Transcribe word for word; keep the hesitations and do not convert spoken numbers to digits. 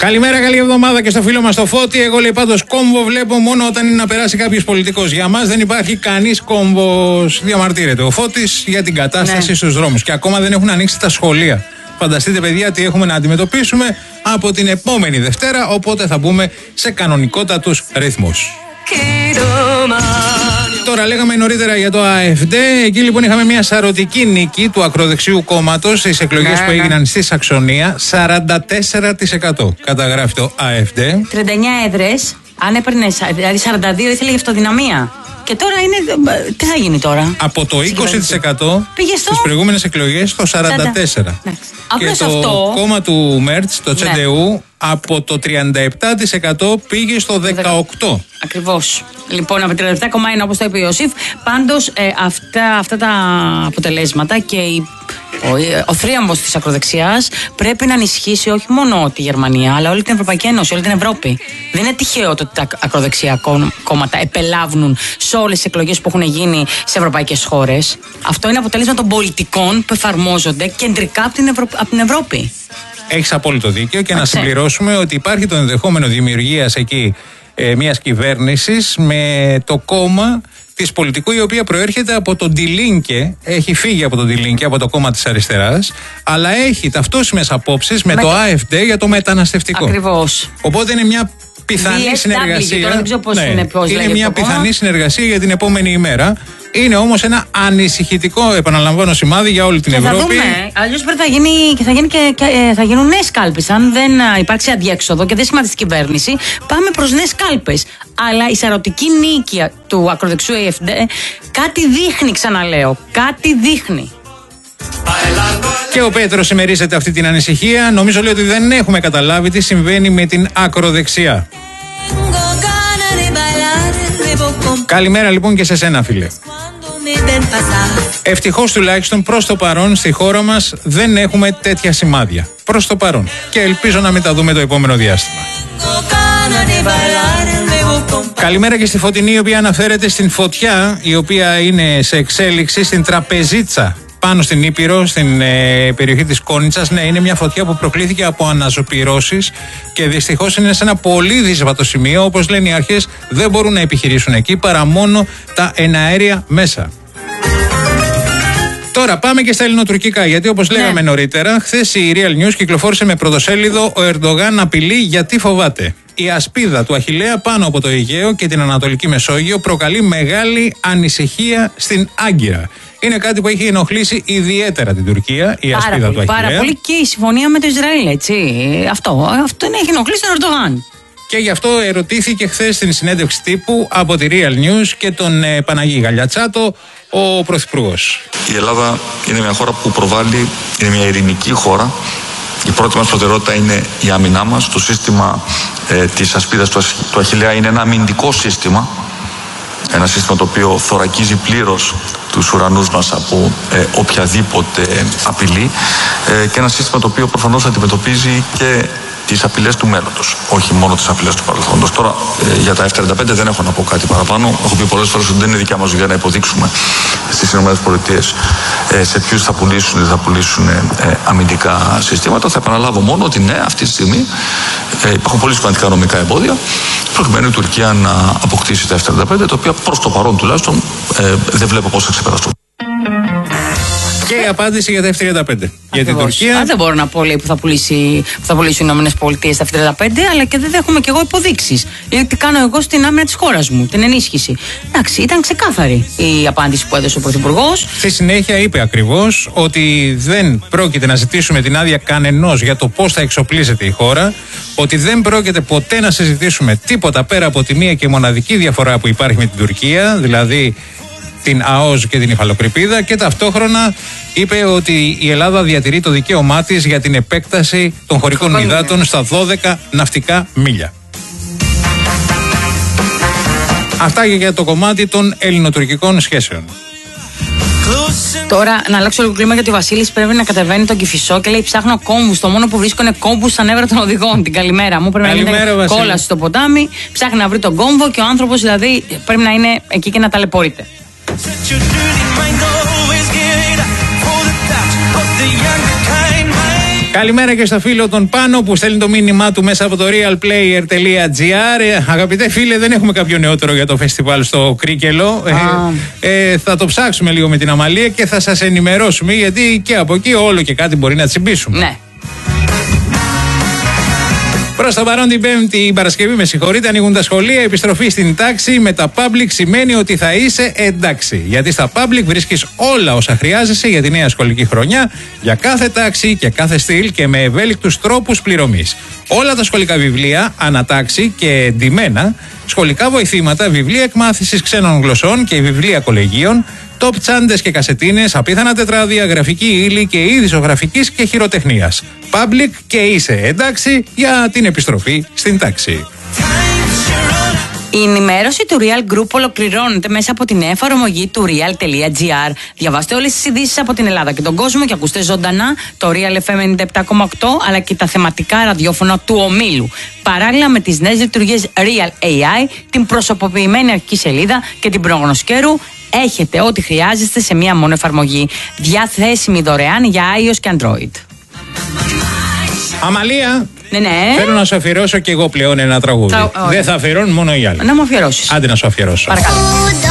Καλημέρα, καλή εβδομάδα και στο φίλο μας το Φώτη. Εγώ λέει πάντως κόμβο βλέπω μόνο όταν είναι να περάσει κάποιος πολιτικός. Για μας δεν υπάρχει κανείς κόμβος. Διαμαρτύρεται ο Φώτης για την κατάσταση ναι. στους δρόμους. Και ακόμα δεν έχουν ανοίξει τα σχολεία. Φανταστείτε, παιδιά, τι έχουμε να αντιμετωπίσουμε από την επόμενη Δευτέρα. Οπότε θα μπούμε σε κανονικότατους ρυθμούς. Τώρα λέγαμε νωρίτερα για το ΑΕΦΔ. Εκεί λοιπόν είχαμε μια σαρωτική νίκη του ακροδεξιού κόμματος στις εκλογές ναι, που έγιναν ναι. στη Σαξονία. σαράντα τέσσερα τοις εκατό καταγράφει το ΑΕΦΔ. τριάντα εννιά έδρες. Αν έπαιρνε, δηλαδή σαράντα δύο ήθελε για αυτοδυναμία. Και τώρα είναι. Τι θα γίνει τώρα? Από το είκοσι τοις εκατό στις προηγούμενες εκλογές στο σαράντα τέσσερα τοις εκατό. Ναι. Και το αυτό... κόμμα του Μέρτς, το Τσεντεού, ναι. από το τριάντα επτά τοις εκατό πήγε στο δεκαοκτώ τοις εκατό. Ακριβώς. Λοιπόν, από τριάντα επτά κόμμα ένα όπως το είπε ο Ιωσήφ. Πάντως ε, αυτά, αυτά τα αποτελέσματα και η, ο, ο θρίαμβος της ακροδεξιάς πρέπει να ενισχύσει όχι μόνο τη Γερμανία, αλλά όλη την Ευρωπαϊκή Ένωση, όλη την Ευρώπη. Δεν είναι τυχαίο ότι τα ακροδεξιά κόμματα επελάβνουν σε όλες τις εκλογές που έχουν γίνει σε ευρωπαϊκές χώρες. Αυτό είναι αποτέλεσμα των πολιτικών που εφαρμόζονται κεντρικά από την, Ευρω... από την Ευρώπη. Έχεις απόλυτο δίκιο και να συμπληρώσουμε ότι υπάρχει το ενδεχόμενο δημιουργίας εκεί ε, μιας κυβέρνησης με το κόμμα της πολιτικού, η οποία προέρχεται από τον Die Linke, έχει φύγει από τον Die Linke, από το κόμμα της αριστεράς, αλλά έχει ταυτόσιμες απόψεις με, με το το... ΑΕΦΔ για το μεταναστευτικό. Ακριβώς. Οπότε είναι μια πιθανή συνεργασία. Τώρα δεν ξέρω πώς ναι, είναι, πώς είναι μια πιθανή συνεργασία για την επόμενη ημέρα. Είναι όμως ένα ανησυχητικό, επαναλαμβάνω, σημάδι για όλη την και Ευρώπη. Θα δούμε. Αλλιώς θα, γίνει, και θα, γίνει και, και, θα γίνουν νέες κάλπες. Αν δεν υπάρξει αντιέξοδο και δεν σχηματίσει την κυβέρνηση, πάμε προς νέες κάλπες. Αλλά η σαρωτική νίκη του ακροδεξιού ΑΕΦΔ κάτι δείχνει, ξαναλέω. Κάτι δείχνει. Και ο Πέτρος συμμερίζεται αυτή την ανησυχία. Νομίζω λέει ότι δεν έχουμε καταλάβει τι συμβαίνει με την ακροδεξιά. Καλημέρα λοιπόν και σε σένα, φίλε. Ευτυχώς τουλάχιστον προς το παρόν στη χώρα μας δεν έχουμε τέτοια σημάδια. Προς το παρόν. Και ελπίζω να μην τα δούμε το επόμενο διάστημα. Καλημέρα και στη Φωτεινή, η οποία αναφέρεται στην φωτιά η οποία είναι σε εξέλιξη στην Τραπεζίτσα πάνω στην Ήπειρο, στην ε, περιοχή της Κόνιτσας. Ναι, είναι μια φωτιά που προκλήθηκε από αναζωπυρώσεις και δυστυχώς είναι σε ένα πολύ δύσβατο σημείο. Όπως λένε οι αρχές, δεν μπορούν να επιχειρήσουν εκεί παρά μόνο τα εναέρια μέσα. Τώρα πάμε και στα ελληνοτουρκικά, γιατί όπως ναι. λέγαμε νωρίτερα, χθες η Real News κυκλοφόρησε με πρωτοσέλιδο «Ο Ερντογάν απειλεί γιατί φοβάται». Η ασπίδα του Αχιλλέα πάνω από το Αιγαίο και την Ανατολική Μεσόγειο προκαλεί μεγάλη ανησυχία στην Άγκυρα. Είναι κάτι που έχει ενοχλήσει ιδιαίτερα την Τουρκία, η πάρα ασπίδα πολύ, του Αχιλλέα. Πάρα πολύ και η συμφωνία με το Ισραήλ, έτσι. Αυτό, αυτό έχει ενοχλήσει τον Ερντογάν. Και γι' αυτό ερωτήθηκε χθες στην συνέντευξη τύπου από τη Real News και τον ε, Παναγί Γαλιατσάτο, ο Πρωθυπουργός. Η Ελλάδα είναι μια χώρα που προβάλλει, είναι μια ειρηνική χώρα. Η πρώτη μας προτεραιότητα είναι η άμυνά μας. Το σύστημα ε, της ασπίδας του, του Αχιλλέα είναι ένα αμυντικό σύστημα. Ένα σύστημα το οποίο θωρακίζει πλήρως τους ουρανούς μας από ε, οποιαδήποτε απειλή ε, και ένα σύστημα το οποίο προφανώς αντιμετωπίζει και τις απειλές του μέλλοντος, όχι μόνο τις απειλές του παρελθόντος. Τώρα ε, για τα εφ τριάντα πέντε δεν έχω να πω κάτι παραπάνω. Έχω πει πολλές φορές ότι δεν είναι δικιά μας δουλειά να υποδείξουμε στις ΗΠΑ ε, σε ποιους θα πουλήσουν ή θα πουλήσουν ε, αμυντικά συστήματα. Θα επαναλάβω μόνο ότι ναι, αυτή τη στιγμή ε, υπάρχουν πολύ σημαντικά νομικά εμπόδια προκειμένου η Τουρκία να αποκτήσει τα εφ τριάντα πέντε, τα οποία προς το παρόν τουλάχιστον ε, δεν βλέπω πώς θα ξεπεραστούν. Και η απάντηση για τα εφ τριάντα πέντε. Για την Τουρκία. Α, δεν μπορώ να πω λέει, που θα, πουλήσει, που θα πουλήσουν οι Ηνωμένες Πολιτείες τα εφ τριάντα πέντε, αλλά και δεν δέχομαι κι εγώ υποδείξεις. Γιατί τι κάνω εγώ στην άμυνα της χώρας μου, την ενίσχυση. Εντάξει, ήταν ξεκάθαρη η απάντηση που έδωσε ο Πρωθυπουργός. Στη συνέχεια είπε ακριβώς ότι δεν πρόκειται να ζητήσουμε την άδεια κανενός για το πώς θα εξοπλίζεται η χώρα, ότι δεν πρόκειται ποτέ να συζητήσουμε τίποτα πέρα από τη μία και μοναδική διαφορά που υπάρχει με την Τουρκία, δηλαδή την ΑΟΣ και την υφαλοκρηπίδα, και ταυτόχρονα είπε ότι η Ελλάδα διατηρεί το δικαίωμά της για την επέκταση των χωρικών υδάτων στα δώδεκα ναυτικά μίλια. Αυτά και για το κομμάτι των ελληνοτουρκικών σχέσεων. Τώρα να αλλάξω λίγο κλίμα, γιατί ο Βασίλης πρέπει να κατεβαίνει τον Κηφισό και λέει: ψάχνω κόμβους. Το μόνο που βρίσκω είναι κόμβους στα νεύρα των οδηγών. Την καλημέρα μου. Πρέπει καλημέρα, να είναι κόλαση στο ποτάμι. Ψάχνει να βρει τον κόμβο και ο άνθρωπος δηλαδή πρέπει να είναι εκεί και να ταλαιπωρείται. Καλημέρα και στο φίλο τον Πάνο που στέλνει το μήνυμά του μέσα από το realplayer.gr. Αγαπητέ φίλε, δεν έχουμε κάποιο νεότερο για το φεστιβάλ στο Κρίκελο. Ah. Ε, ε, θα το ψάξουμε λίγο με την Αμαλία και θα σας ενημερώσουμε, γιατί και από εκεί όλο και κάτι μπορεί να τσιμπήσουμε. Ναι. Προς το παρόν την Πέμπτη, η Παρασκευή, με συγχωρείτε, ανοίγουν τα σχολεία. Επιστροφή στην τάξη με τα public σημαίνει ότι θα είσαι εντάξει. Γιατί στα public βρίσκεις όλα όσα χρειάζεσαι για τη νέα σχολική χρονιά, για κάθε τάξη και κάθε στυλ και με ευέλικτους τρόπους πληρωμής. Όλα τα σχολικά βιβλία, ανατάξη και εντυμένα, σχολικά βοηθήματα, βιβλία εκμάθησης ξένων γλωσσών και βιβλία κολεγίων, top τσάντες και κασετίνες, απίθανα τετράδια, γραφική ύλη και είδη ζωγραφικής και χειροτεχνίας. Public και είσαι εντάξει για την επιστροφή στην τάξη. Η ενημέρωση του Real Group ολοκληρώνεται μέσα από την εφαρμογή του real.gr. Διαβάστε όλες τις ειδήσεις από την Ελλάδα και τον κόσμο και ακούστε ζωντανά το Real εφ εμ ενενήντα επτά κόμμα οκτώ αλλά και τα θεματικά ραδιόφωνα του ομίλου. Παράλληλα με τις νέες λειτουργίες Real έι άι, την προσωποποιημένη αρχική σελίδα και την προγνωσκέρου, έχετε ό,τι χρειάζεστε σε μία μόνο εφαρμογή. Διαθέσιμη δωρεάν για iOS και Android. Αμαλία, ναι, ναι. θέλω να σου αφιερώσω και εγώ πλέον ένα τραγούδι. Θα, Δεν θα αφιερώνουν μόνο οι άλλοι. Να μου αφιερώσεις. Άντε να σου αφιερώσω. Παρακαλώ.